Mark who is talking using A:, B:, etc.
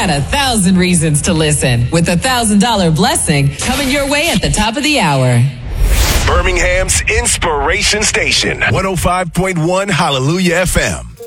A: got 1,000 reasons to listen with $1,000 blessing coming your way at the top of the hour.
B: Birmingham's Inspiration Station, 105.1 Hallelujah FM.